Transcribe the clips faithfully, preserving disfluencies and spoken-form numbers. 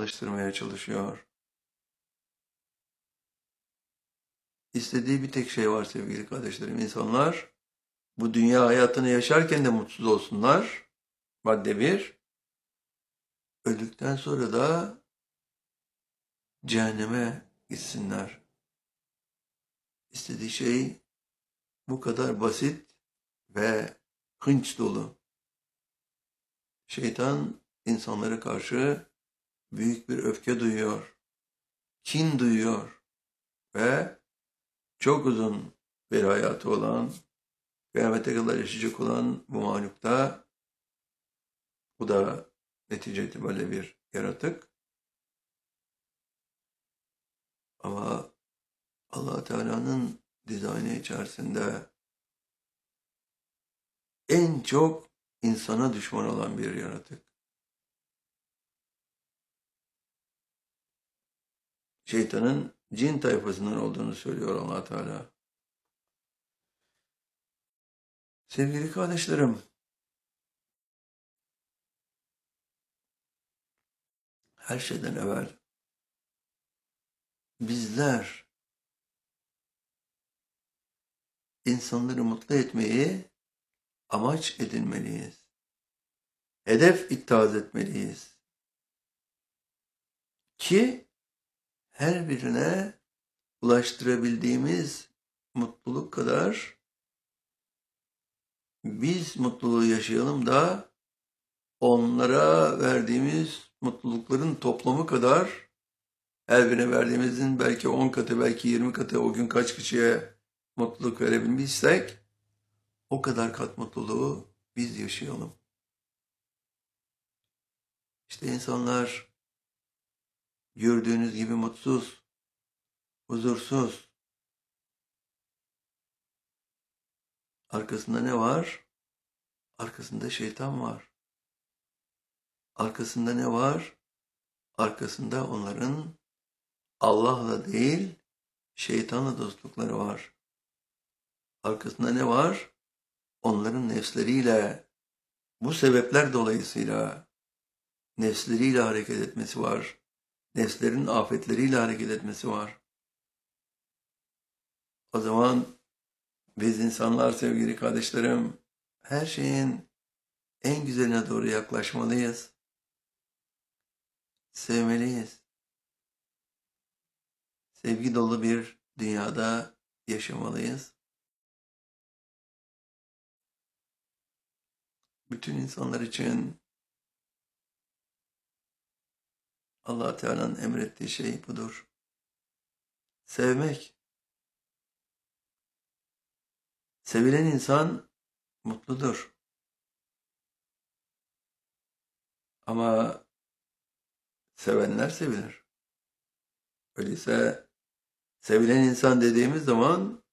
alıştırmaya çalışıyor. İstediği bir tek şey var sevgili kardeşlerim. İnsanlar bu dünya hayatını yaşarken de mutsuz olsunlar. Madde bir. Öldükten sonra da cehenneme gitsinler. İstediği şey bu kadar basit ve hınç dolu. Şeytan insanlara karşı büyük bir öfke duyuyor, kin duyuyor ve çok uzun bir hayatı olan, kıyamete kadar yaşayacak olan bu mahlukta, bu da netice itibariyle bir yaratık. Ama Allah Teala'nın dizaynı içerisinde en çok insana düşman olan bir yaratık. Şeytanın cin tayfasından olduğunu söylüyor Allah Teala. Sevgili kardeşlerim, her şeyden evvel bizler insanları mutlu etmeyi amaç edinmeliyiz. Hedef ittihaz etmeliyiz. Ki her birine ulaştırabildiğimiz mutluluk kadar biz mutluluğu yaşayalım da onlara verdiğimiz mutlulukların toplamı kadar her birine verdiğimizin belki on katı, belki yirmi katı o gün kaç kişiye mutluluk verebilmişsek o kadar kat mutluluğu biz yaşayalım. İşte insanlar gördüğünüz gibi mutsuz, huzursuz. Arkasında ne var? Arkasında şeytan var. Arkasında ne var? Arkasında onların Allah'la değil, şeytanla dostlukları var. Arkasında ne var? Onların nefsleriyle, bu sebepler dolayısıyla nefsleriyle hareket etmesi var. Nefslerin afetleriyle hareket etmesi var. O zaman biz insanlar sevgili kardeşlerim, her şeyin en güzeline doğru yaklaşmalıyız. Sevmeliyiz. Sevgi dolu bir dünyada yaşamalıyız. Bütün insanlar için Allah Teala'nın emrettiği şey budur. Sevmek. Sevilen insan mutludur. Ama sevenler sevilir. Öyleyse sevilen insan dediğimiz zaman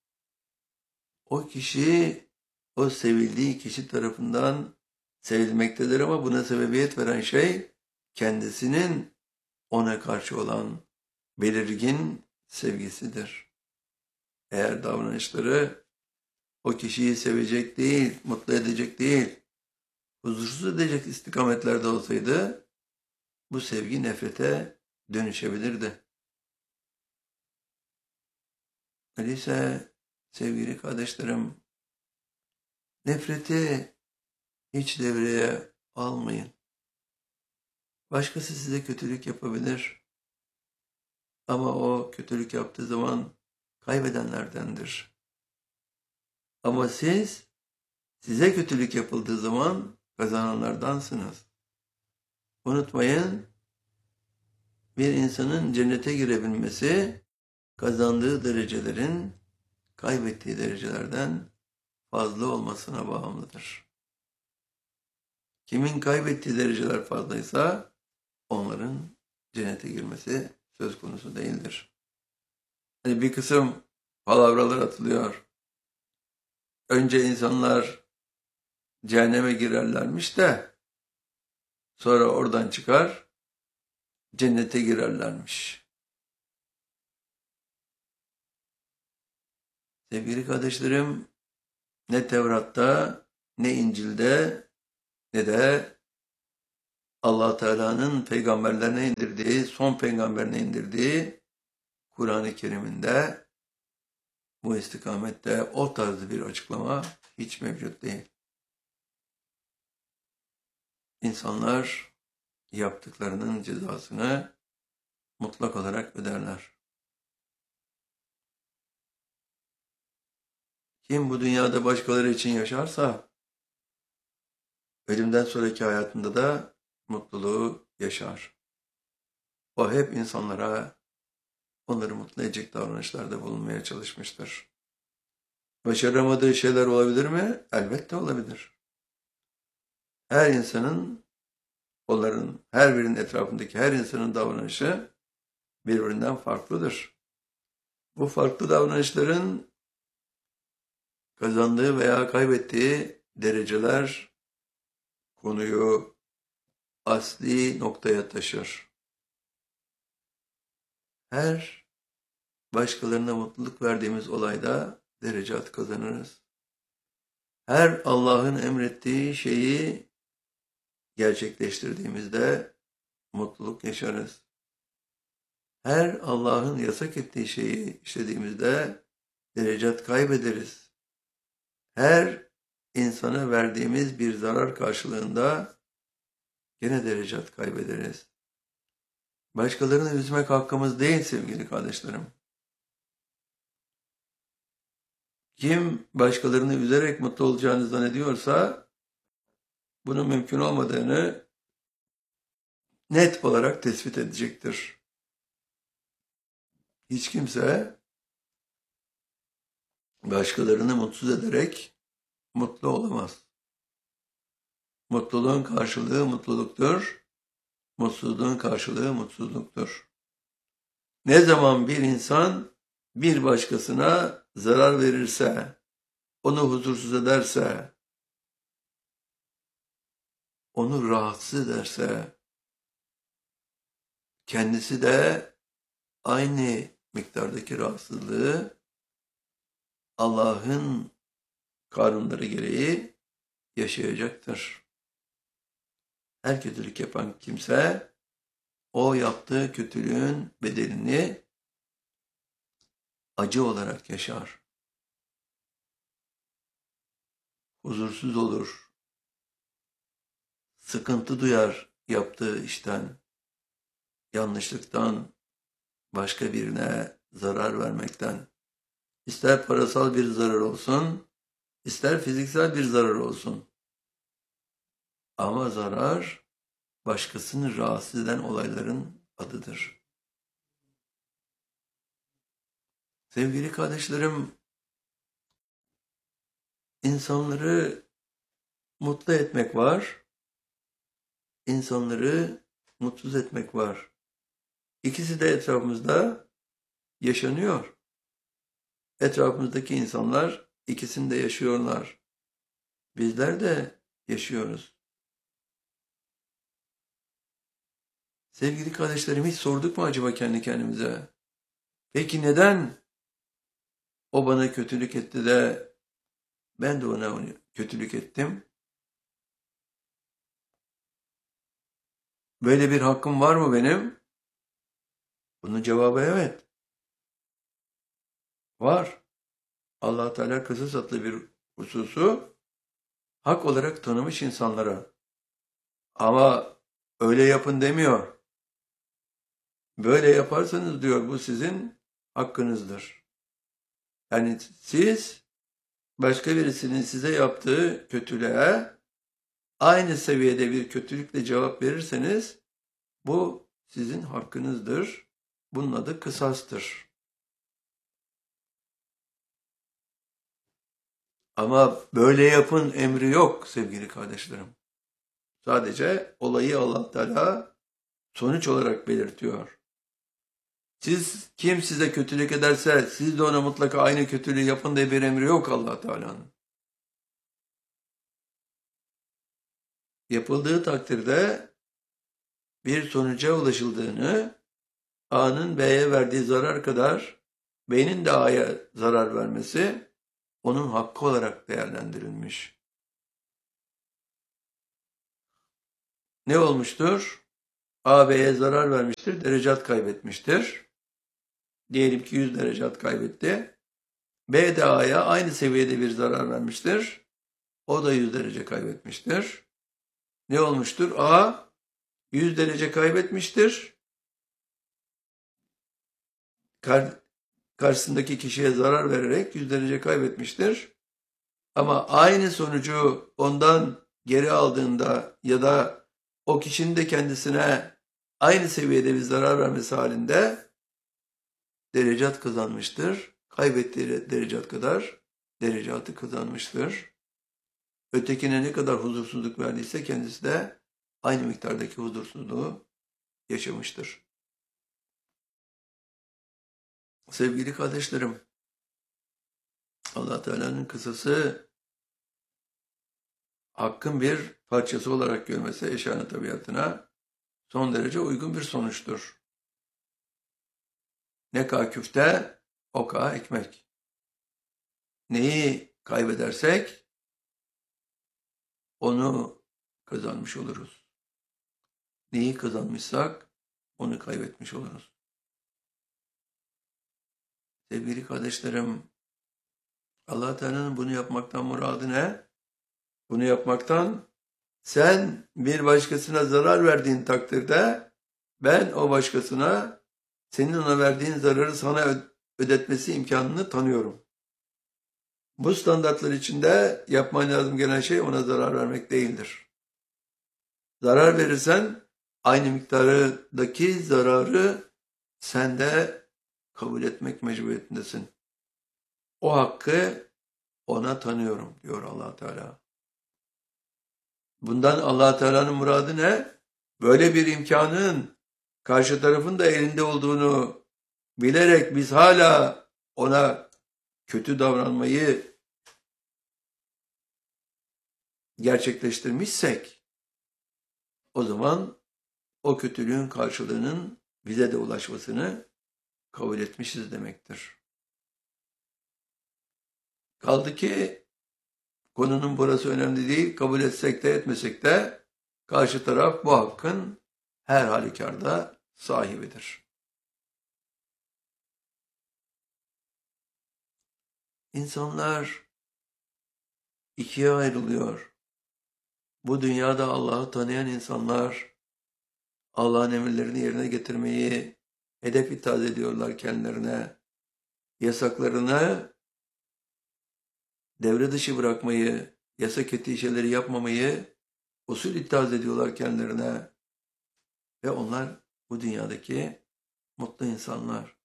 o kişi o sevildiği kişi tarafından sevilmektedir ama buna sebebiyet veren şey kendisinin ona karşı olan belirgin sevgisidir. Eğer davranışları o kişiyi sevecek değil, mutlu edecek değil, huzursuz edecek istikametlerde olsaydı bu sevgi nefrete dönüşebilirdi. Öyleyse sevgili kardeşlerim, nefreti hiç devreye almayın. Başkası size kötülük yapabilir ama o kötülük yaptığı zaman kaybedenlerdendir. Ama siz, size kötülük yapıldığı zaman kazananlardansınız. Unutmayın, bir insanın cennete girebilmesi kazandığı derecelerin kaybettiği derecelerden fazla olmasına bağımlıdır. Kimin kaybettiği dereceler fazlaysa onların cennete girmesi söz konusu değildir. Hani bir kısım palavralar atılıyor. Önce insanlar cehenneme girerlermiş de sonra oradan çıkar cennete girerlermiş. Sevgili kardeşlerim, ne Tevrat'ta, ne İncil'de, ne de Allah Teala'nın peygamberlerine indirdiği, son peygamberine indirdiği Kur'an-ı Kerim'inde bu istikamette o tarzı bir açıklama hiç mevcut değil. İnsanlar yaptıklarının cezasını mutlak olarak öderler. Kim bu dünyada başkaları için yaşarsa, ölümden sonraki hayatında da mutluluğu yaşar. O hep insanlara onları mutlu edecek davranışlarda bulunmaya çalışmıştır. Başaramadığı şeyler olabilir mi? Elbette olabilir. Her insanın, onların her birinin etrafındaki her insanın davranışı birbirinden farklıdır. Bu farklı davranışların kazandığı veya kaybettiği dereceler konuyu asli noktaya taşır. Her başkalarına mutluluk verdiğimiz olayda derecat kazanırız. Her Allah'ın emrettiği şeyi gerçekleştirdiğimizde mutluluk yaşarız. Her Allah'ın yasak ettiği şeyi işlediğimizde derecat kaybederiz. Her insana verdiğimiz bir zarar karşılığında gene derecat kaybederiz. Başkalarını üzmek hakkımız değil sevgili kardeşlerim. Kim başkalarını üzerek mutlu olacağını zannediyorsa bunun mümkün olmadığını net olarak tespit edecektir. Hiç kimse başkalarını mutsuz ederek mutlu olamaz. Mutluluğun karşılığı mutluluktur. Mutsuzluğun karşılığı mutsuzluktur. Ne zaman bir insan bir başkasına zarar verirse, onu huzursuz ederse, onu rahatsız ederse, kendisi de aynı miktardaki rahatsızlığı Allah'ın kanunları gereği yaşayacaktır. Her kötülük yapan kimse o yaptığı kötülüğün bedelini acı olarak yaşar. Huzursuz olur. Sıkıntı duyar yaptığı işten, yanlışlıktan, başka birine zarar vermekten. İster parasal bir zarar olsun, ister fiziksel bir zarar olsun. Ama zarar, başkasını rahatsız eden olayların adıdır. Sevgili kardeşlerim, insanları mutlu etmek var, insanları mutsuz etmek var. İkisi de etrafımızda yaşanıyor. Etrafımızdaki insanlar ikisini de yaşıyorlar. Bizler de yaşıyoruz. Sevgili kardeşlerim, hiç sorduk mu acaba kendi kendimize? Peki neden o bana kötülük etti de ben de ona kötülük ettim? Böyle bir hakkım var mı benim? Bunun cevabı evet. Var. Allah Teala kısas adlı bir hususu hak olarak tanımış insanlara. Ama öyle yapın demiyor. Böyle yaparsanız diyor bu sizin hakkınızdır. Yani siz başka birisinin size yaptığı kötülüğe aynı seviyede bir kötülükle cevap verirseniz bu sizin hakkınızdır. Bunun adı kısastır. Ama böyle yapın emri yok sevgili kardeşlerim. Sadece olayı Allah Teala sonuç olarak belirtiyor. Siz kim size kötülük ederse siz de ona mutlaka aynı kötülüğü yapın diye bir emri yok Allah Teala'nın. Yapıldığı takdirde bir sonuca ulaşıldığını, A'nın B'ye verdiği zarar kadar B'nin de A'ya zarar vermesi onun hakkı olarak değerlendirilmiş. ne olmuştur? A, B'ye zarar vermiştir, derecat kaybetmiştir. Diyelim ki yüz derecat kaybetti. B de A'ya aynı seviyede bir zarar vermiştir. O da yüz derece kaybetmiştir. Ne olmuştur? A yüz derece kaybetmiştir. Kar, karşısındaki kişiye zarar vererek yüz derece kaybetmiştir. Ama aynı sonucu ondan geri aldığında ya da o kişinin de kendisine aynı seviyede bir zarar vermesi halinde derecat kazanmıştır. Kaybettiği derecat kadar derecatı kazanmıştır. Ötekine ne kadar huzursuzluk verdiyse kendisi de aynı miktardaki huzursuzluğu yaşamıştır. Sevgili kardeşlerim, Allah Teala'nın kısası hakkın bir parçası olarak görmesi eşyanın tabiatına son derece uygun bir sonuçtur. Ne ka küfte, o ka ekmek. Neyi kaybedersek onu kazanmış oluruz. Neyi kazanmışsak onu kaybetmiş oluruz. Sevgili kardeşlerim, Allah Teala'nın bunu yapmaktan muradı ne? Bunu yapmaktan sen bir başkasına zarar verdiğin takdirde ben o başkasına senin ona verdiğin zararı sana ödetmesi imkanını tanıyorum. Bu standartlar içinde yapman lazım gelen şey ona zarar vermek değildir. Zarar verirsen aynı miktardaki zararı sen de kabul etmek mecburiyetindesin. O hakkı ona tanıyorum diyor Allah Teala. Bundan Allah Teala'nın muradı ne? Böyle bir imkanın karşı tarafın da elinde olduğunu bilerek biz hala ona kötü davranmayı gerçekleştirmişsek o zaman o kötülüğün karşılığının bize de ulaşmasını kabul etmişiz demektir. Kaldı ki konunun burası önemli değil. Kabul etsek de etmesek de karşı taraf bu hakkın her halükarda sahibidir. İnsanlar ikiye ayrılıyor. Bu dünyada Allah'ı tanıyan insanlar Allah'ın emirlerini yerine getirmeyi hedef itaat ediyorlar kendilerine. Yasaklarını devre dışı bırakmayı, yasak ettiği şeyleri yapmamayı usul itaat ediyorlar kendilerine. Ve onlar bu dünyadaki mutlu insanlar.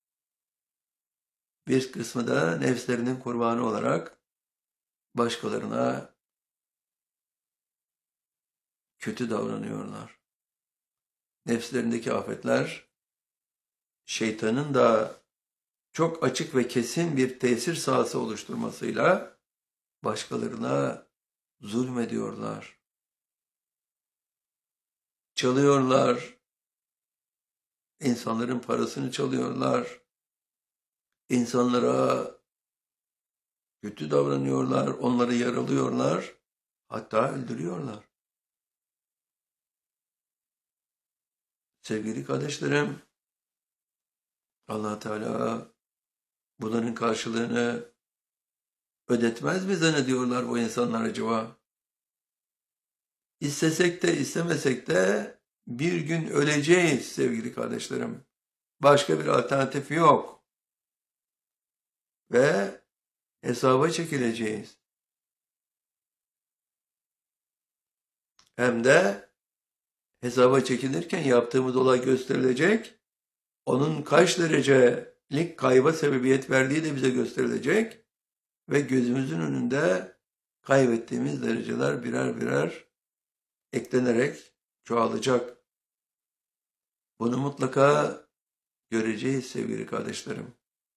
Bir kısmı da nefslerinin kurbanı olarak başkalarına kötü davranıyorlar. Nefslerindeki afetler şeytanın da çok açık ve kesin bir tesir sahası oluşturmasıyla başkalarına zulmediyorlar. Çalıyorlar. İnsanların parasını çalıyorlar. İnsanlara kötü davranıyorlar. Onları yaralıyorlar. Hatta öldürüyorlar. Sevgili kardeşlerim, Allah Teala bunların karşılığını ödetmez mi zannediyorlar bu insanlar acaba? İstesek de istemesek de bir gün öleceğiz sevgili kardeşlerim. Başka bir alternatif yok. Ve hesaba çekileceğiz. Hem de hesaba çekilirken yaptığımız olay gösterilecek. Onun kaç derecelik kayba sebebiyet verdiği de bize gösterilecek. Ve gözümüzün önünde kaybettiğimiz dereceler birer birer eklenerek çoğalacak. Bunu mutlaka göreceğiz sevgili kardeşlerim.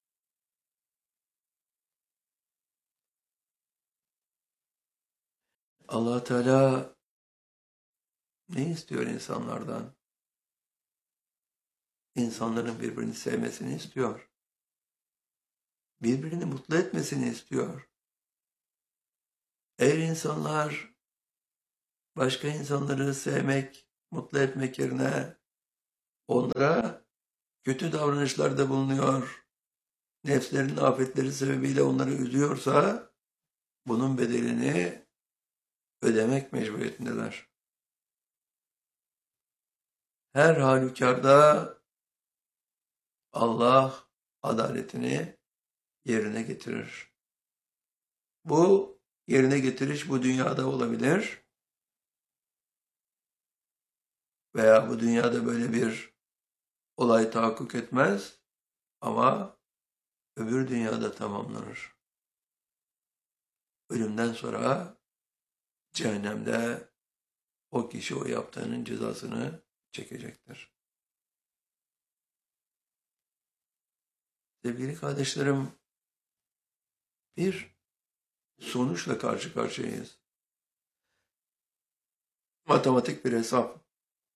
Allah Teala ne istiyor insanlardan? İnsanların birbirini sevmesini istiyor. Birbirini mutlu etmesini istiyor. Eğer insanlar başka insanları sevmek, mutlu etmek yerine onlara kötü davranışlarda bulunuyor, nefslerinin afetleri sebebiyle onları üzüyorsa bunun bedelini ödemek mecburiyetindeler. Her halükarda Allah adaletini yerine getirir. Bu yerine getiriş bu dünyada olabilir veya bu dünyada böyle bir olay tahakkuk etmez ama öbür dünyada tamamlanır. Ölümden sonra cehennemde o kişi o yaptığının cezasını çekecektir. Sevgili kardeşlerim, bir sonuçla karşı karşıyayız. Matematik bir hesap.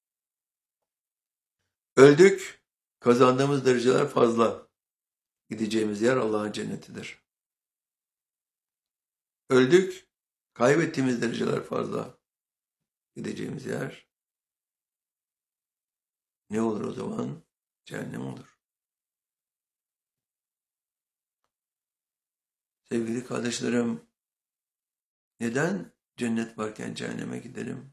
Öldük, kazandığımız dereceler fazla. Gideceğimiz yer Allah'ın cennetidir. Öldük, kaybettiğimiz dereceler fazla. Gideceğimiz yer ne olur o zaman? Cehennem olur. Sevgili kardeşlerim, neden cennet varken cehenneme gidelim?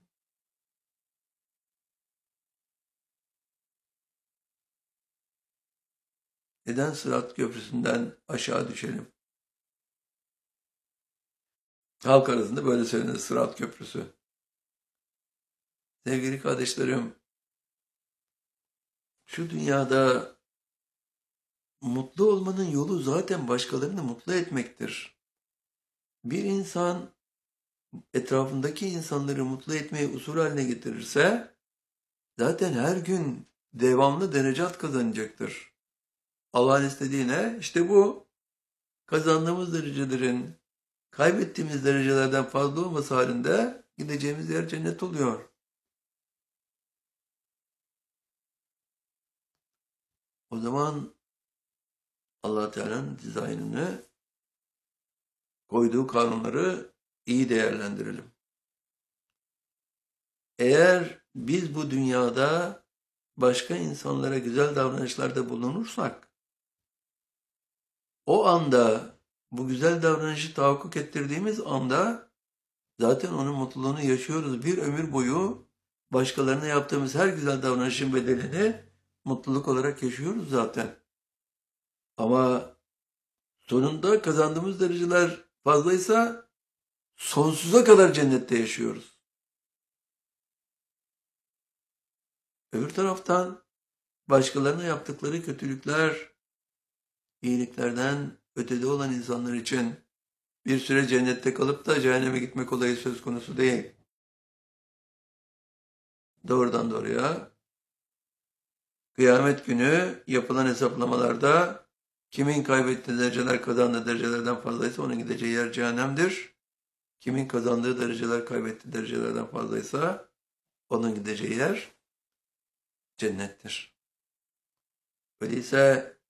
Neden Sırat Köprüsü'nden aşağı düşelim? Halk arasında böyle söylenir, Sırat Köprüsü. Sevgili kardeşlerim, şu dünyada mutlu olmanın yolu zaten başkalarını mutlu etmektir. Bir insan etrafındaki insanları mutlu etmeyi usul haline getirirse zaten her gün devamlı derecat kazanacaktır. Allah'ın istediği ne? İşte bu. Kazandığımız derecelerin kaybettiğimiz derecelerden fazla olması halinde gideceğimiz yer cennet oluyor. O zaman Allah Teala'nın dizaynını, koyduğu kanunları iyi değerlendirelim. Eğer biz bu dünyada başka insanlara güzel davranışlarda bulunursak, o anda bu güzel davranışı tahakkuk ettirdiğimiz anda zaten onun mutluluğunu yaşıyoruz. Bir ömür boyu başkalarına yaptığımız her güzel davranışın bedelini mutluluk olarak yaşıyoruz zaten. Ama sonunda kazandığımız dereceler fazlaysa sonsuza kadar cennette yaşıyoruz. Öbür taraftan başkalarına yaptıkları kötülükler, iyiliklerden ötede olan insanlar için bir süre cennette kalıp da cehenneme gitmek olayı söz konusu değil. Doğrudan doğruya kıyamet günü yapılan hesaplamalarda kimin kaybettiği dereceler kazandığı derecelerden fazlaysa onun gideceği yer cehennemdir. Kimin kazandığı dereceler kaybettiği derecelerden fazlaysa onun gideceği yer cennettir. Öyleyse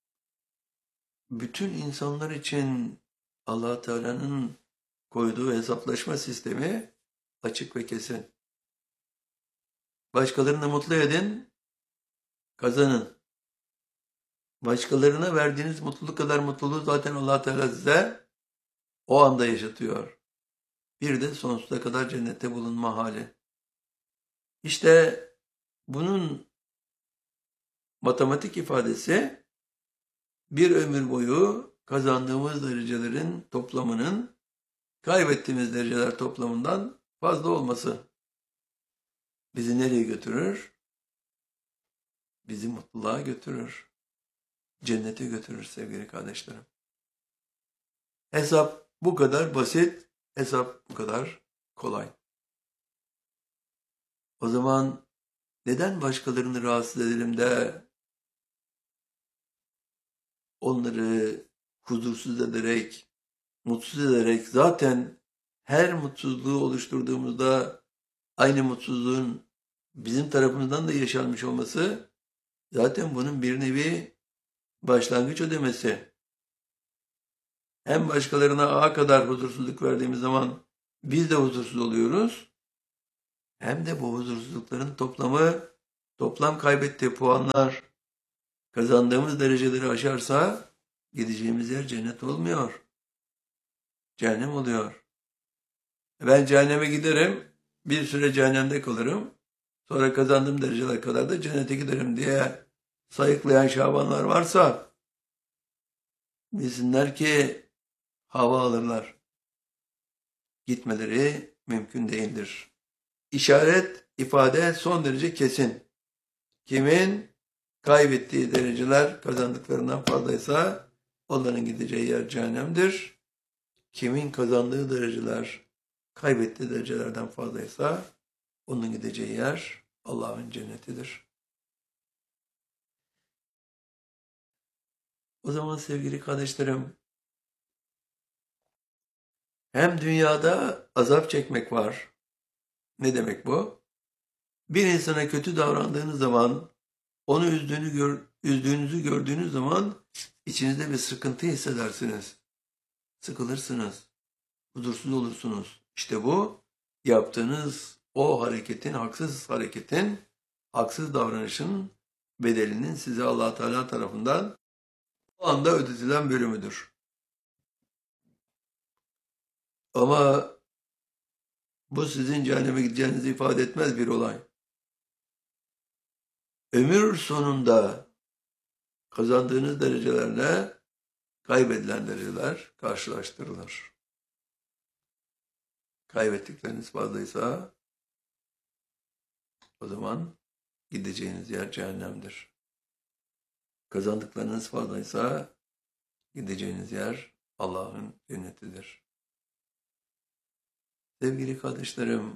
bütün insanlar için Allah Teala'nın koyduğu hesaplaşma sistemi açık ve kesin. Başkalarını mutlu edin, kazanın. Başkalarına verdiğiniz mutluluk kadar mutluluğu zaten Allah Teala size o anda yaşatıyor. Bir de sonsuza kadar cennette bulunma hali. İşte bunun matematik ifadesi bir ömür boyu kazandığımız derecelerin toplamının kaybettiğimiz dereceler toplamından fazla olması. Bizi nereye götürür? Bizi mutluluğa götürür. Cennete götürür sevgili kardeşlerim. Hesap bu kadar basit, hesap bu kadar kolay. O zaman neden başkalarını rahatsız edelim de onları huzursuz ederek, mutsuz ederek zaten her mutsuzluğu oluşturduğumuzda aynı mutsuzluğun bizim tarafımızdan da yaşanmış olması zaten bunun bir nevi başlangıç ödemesi. Hem başkalarına ağa kadar huzursuzluk verdiğimiz zaman biz de huzursuz oluyoruz. hem de bu huzursuzlukların toplamı, toplam kaybettiği puanlar kazandığımız dereceleri aşarsa gideceğimiz yer cennet olmuyor. Cehennem oluyor. Ben cehenneme giderim, bir süre cehennemde kalırım, sonra kazandığım dereceler kadar da cennete giderim diye sayıklayan Şabanlar varsa bilsinler ki hava alırlar. Gitmeleri mümkün değildir. İşaret, ifade son derece kesin. Kimin kaybettiği dereceler kazandıklarından fazlaysa onların gideceği yer cehennemdir. Kimin kazandığı dereceler kaybettiği derecelerden fazlaysa onun gideceği yer Allah'ın cennetidir. O zaman sevgili kardeşlerim, hem dünyada azap çekmek var. Ne demek bu? Bir insana kötü davrandığınız zaman, onu üzdüğünü gör, üzdüğünüzü gördüğünüz zaman içinizde bir sıkıntı hissedersiniz. Sıkılırsınız, huzursuz olursunuz. İşte bu yaptığınız o hareketin, haksız hareketin, haksız davranışın bedelinin size Allah Teala tarafından o anda ödetilen bölümüdür. Ama bu sizin cehenneme gideceğinizi ifade etmez bir olay. Ömür sonunda kazandığınız derecelerle kaybedilen dereceler karşılaştırılır. Kaybettikleriniz fazlaysa o zaman gideceğiniz yer cehennemdir. Kazandıklarınız fazlaysa gideceğiniz yer Allah'ın cennetidir. Sevgili kardeşlerim,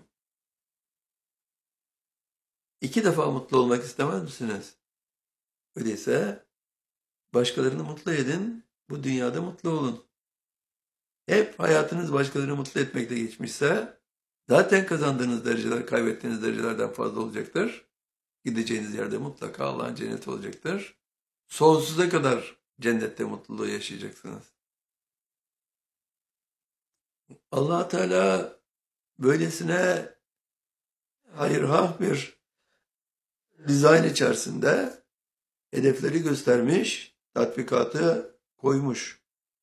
iki defa mutlu olmak istemez misiniz? Öyleyse başkalarını mutlu edin, bu dünyada mutlu olun. Hep hayatınız başkalarını mutlu etmekte geçmişse, zaten kazandığınız dereceler kaybettiğiniz derecelerden fazla olacaktır. Gideceğiniz yerde mutlaka Allah'ın cenneti olacaktır. Sonsuza kadar cennette mutluluğu yaşayacaksınız. Allah Teala böylesine hayırhah bir dizayn içerisinde hedefleri göstermiş, tatbikatı koymuş.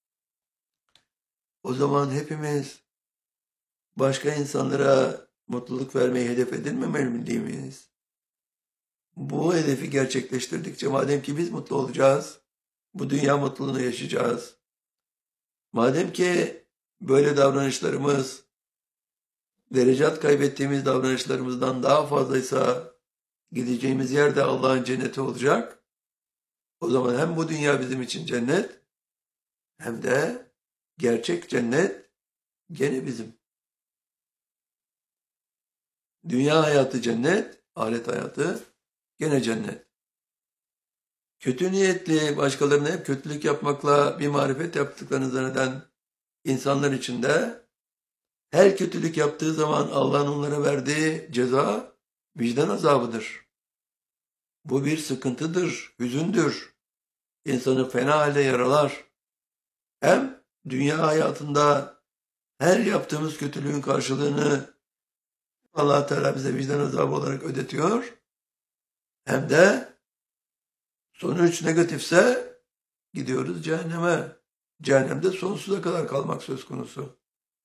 O zaman hepimiz başka insanlara mutluluk vermeyi hedef edinmemeli değil miyiz? Bu hedefi gerçekleştirdikçe madem ki biz mutlu olacağız, bu dünya mutluluğunu yaşayacağız. Madem ki böyle davranışlarımız, derecat kaybettiğimiz davranışlarımızdan daha fazlaysa gideceğimiz yer de Allah'ın cenneti olacak. O zaman hem bu dünya bizim için cennet, hem de gerçek cennet gene bizim. Dünya hayatı cennet, ahiret hayatı gene cennet. Kötü niyetli, başkalarına hep kötülük yapmakla bir marifet yaptıklarını zanneden insanlar için de her kötülük yaptığı zaman Allah'ın onlara verdiği ceza vicdan azabıdır. Bu bir sıkıntıdır, hüzündür. İnsanı fena halde yaralar. Hem dünya hayatında her yaptığımız kötülüğün karşılığını Allah Teala bize vicdan azabı olarak ödetiyor. Hem de sonuç negatifse gidiyoruz cehenneme. Cehennemde sonsuza kadar kalmak söz konusu.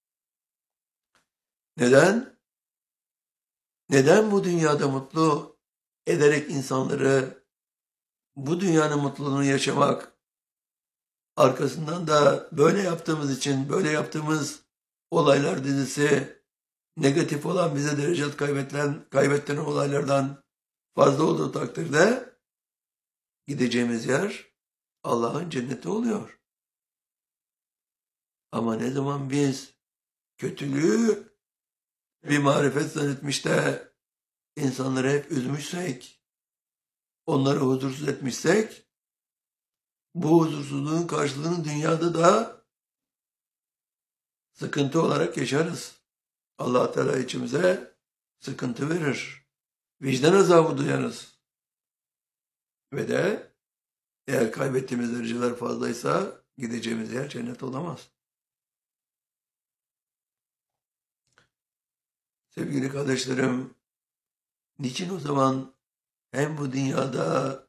Neden? Neden bu dünyada mutlu ederek insanları bu dünyanın mutluluğunu yaşamak, arkasından da böyle yaptığımız için, böyle yaptığımız olaylar dizisi negatif olan bize derecat kaybettiren, kaybettiren olaylardan fazla olduğu takdirde gideceğimiz yer Allah'ın cenneti oluyor. Ama ne zaman biz kötülüğü bir marifet zannetmiş de insanları hep üzmüşsek, onları huzursuz etmişsek, bu huzursuzluğun karşılığını dünyada da sıkıntı olarak yaşarız. Allah Teala içimize sıkıntı verir. Vicdan azabı duyarız. Ve de eğer kaybettiğimiz dereceler fazlaysa gideceğimiz yer cennet olamaz. Sevgili kardeşlerim, Niçin o zaman hem bu dünyada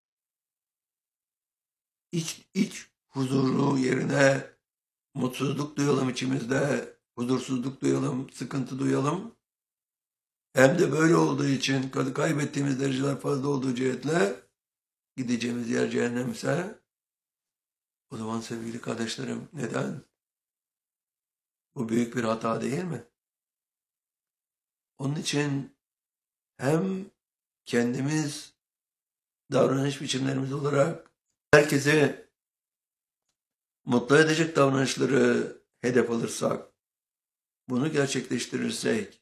iç, iç huzuru yerine mutsuzluk duyalım içimizde, huzursuzluk duyalım, sıkıntı duyalım. Hem de böyle olduğu için kaybettiğimiz dereceler fazla olduğu cihetle gideceğimiz yer cehennemse o zaman sevgili kardeşlerim neden? Bu büyük bir hata değil mi? Onun için hem kendimiz davranış biçimlerimiz olarak herkese mutlu edecek davranışları hedef alırsak, bunu gerçekleştirirsek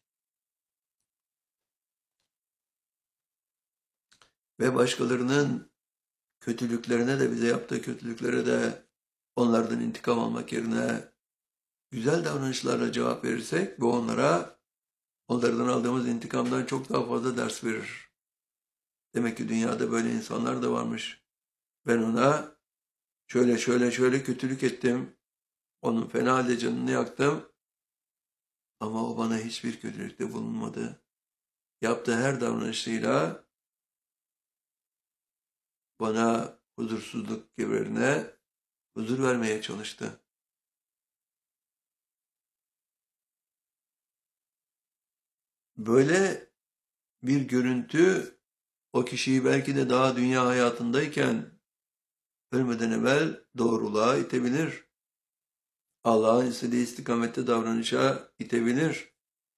ve başkalarının kötülüklerine de bize yaptığı kötülüklere de onlardan intikam almak yerine güzel davranışlarla cevap verirsek bu onlara onlardan aldığımız intikamdan çok daha fazla ders verir. Demek ki dünyada böyle insanlar da varmış. Ben ona şöyle şöyle şöyle kötülük ettim. Onun fena halde canını yaktım. Ama o bana hiçbir kötülükte bulunmadı. Yaptığı her davranışıyla bana huzursuzluk yerine huzur vermeye çalıştı. Böyle bir görüntü o kişiyi belki de daha dünya hayatındayken ölmeden evvel doğruluğa itebilir. Allah'ın istediği istikamette davranışa itebilir.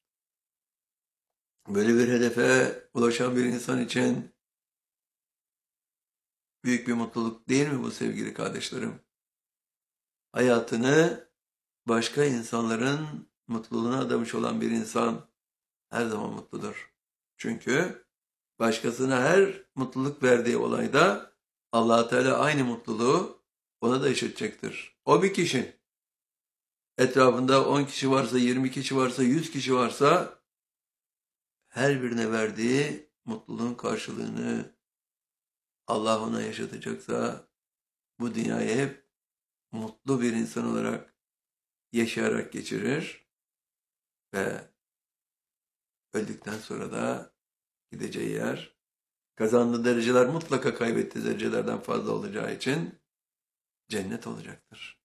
Böyle bir hedefe ulaşan bir insan için büyük bir mutluluk değil mi bu sevgili kardeşlerim? Hayatını başka insanların mutluluğuna adamış olan bir insan her zaman mutludur. Çünkü başkasına her mutluluk verdiği olayda Allah Teala aynı mutluluğu ona da yaşatacaktır. O bir kişi. Etrafında on kişi varsa, yirmi kişi varsa, yüz kişi varsa her birine verdiği mutluluğun karşılığını Allah ona yaşatacaksa bu dünyayı hep mutlu bir insan olarak yaşayarak geçirir ve öldükten sonra da gideceği yer kazandığı dereceler mutlaka kaybettiği derecelerden fazla olacağı için cennet olacaktır.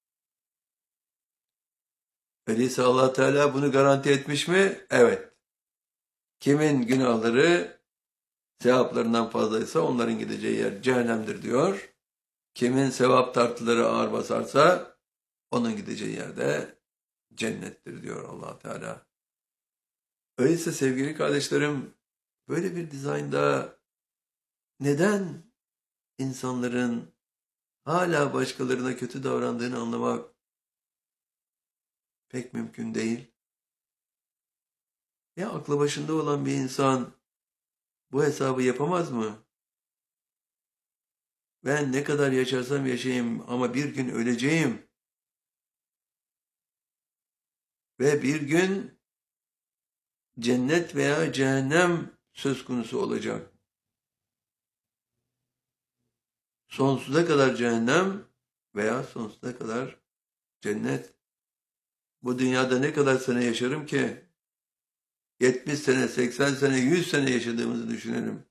Öyleyse Allah Teala bunu garanti etmiş mi? Evet. Kimin günahları sevaplarından fazlaysa onların gideceği yer cehennemdir diyor. Kimin sevap tartıları ağır basarsa onun gideceği yerde cennettir diyor Allah Teala. Öyleyse sevgili kardeşlerim böyle bir dizaynda neden insanların hala başkalarına kötü davrandığını anlamak pek mümkün değil. Ya aklı başında olan bir insan bu hesabı yapamaz mı? Ben ne kadar yaşarsam yaşayayım ama bir gün öleceğim. Ve bir gün cennet veya cehennem söz konusu olacak. Sonsuza kadar cehennem veya sonsuza kadar cennet. Bu dünyada ne kadar sene yaşarım ki? yetmiş sene, seksen sene, yüz sene yaşadığımızı düşünelim.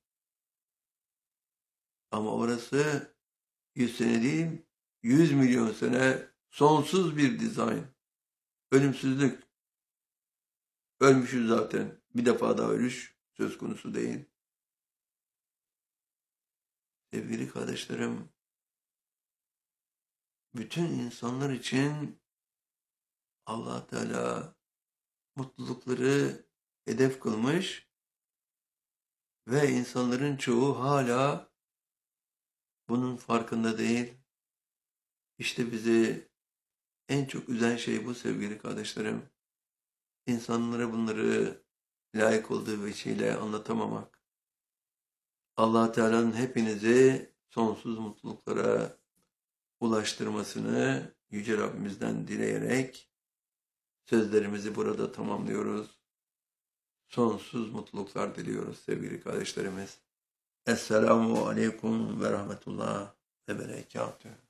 Ama orası yüz sene değil, yüz milyon sene sonsuz bir dizayn. Ölümsüzlük. Ölmüşüz zaten. Bir defa daha ölüş söz konusu değil. Sevgili kardeşlerim, bütün insanlar için Allah Teala mutlulukları hedef kılmış ve insanların çoğu hala bunun farkında değil. İşte bizi en çok üzen şey bu sevgili kardeşlerim. İnsanlara bunları layık olduğu veçiyle anlatamamak. Allah Teala'nın hepinizi sonsuz mutluluklara ulaştırmasını Yüce Rabbimizden dileyerek sözlerimizi burada tamamlıyoruz. Sonsuz mutluluklar diliyoruz sevgili kardeşlerimiz. Esselamu Aleyküm ve Rahmetullah ve Berekatuhu.